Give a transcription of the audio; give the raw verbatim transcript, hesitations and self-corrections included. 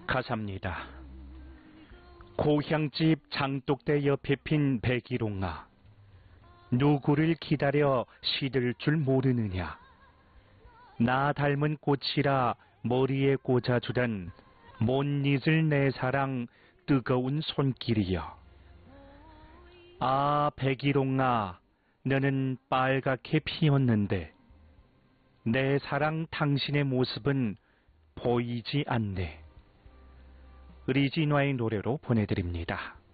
가사입니다. 고향집 장독대 옆에 핀 백일홍아, 누구를 기다려 시들 줄 모르느냐. 나 닮은 꽃이라 머리에 꽂아주던 못 잊을 내 사랑 뜨거운 손길이여. 아, 백일홍아, 너는 빨갛게 피었는데 내 사랑 당신의 모습은 보이지 않네. 리진화의 노래로 보내드립니다.